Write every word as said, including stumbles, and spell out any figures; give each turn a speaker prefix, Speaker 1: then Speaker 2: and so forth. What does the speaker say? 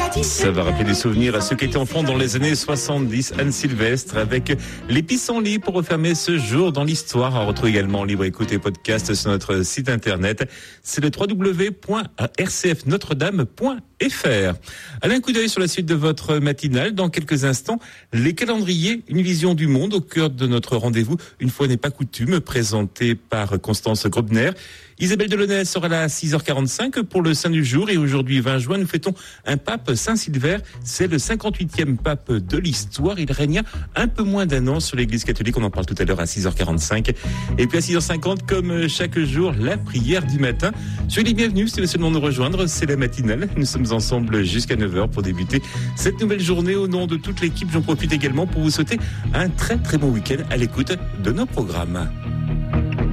Speaker 1: Ça va rappeler des souvenirs à ceux qui étaient enfants dans les années soixante-dix. Anne Sylvestre avec les pissenlits pour refermer ce jour dans l'histoire. On retrouve également en libre écoute et podcast sur notre site internet. C'est le w w w point r c f notre dame point f r. Allez, un coup d'œil sur la suite de votre matinale. Dans quelques instants, les calendriers, une vision du monde au cœur de notre rendez-vous. Une fois n'est pas coutume, présenté par Constance Grobner. Isabelle Delaunay sera là à six heures quarante-cinq pour le Saint du jour. Et aujourd'hui, vingt juin, nous fêtons un pape, Saint Silver. C'est le cinquante-huitième pape de l'histoire. Il régna un peu moins d'un an sur l'Église catholique. On en parle tout à l'heure à six heures quarante-cinq. Et puis à six heures cinquante, comme chaque jour, la prière du matin. Soyez les bienvenus, c'est le seul moment de nous rejoindre. C'est la matinale. Nous sommes ensemble jusqu'à neuf heures pour débuter cette nouvelle journée. Au nom de toute l'équipe, j'en profite également pour vous souhaiter un très très bon week-end à l'écoute de nos programmes.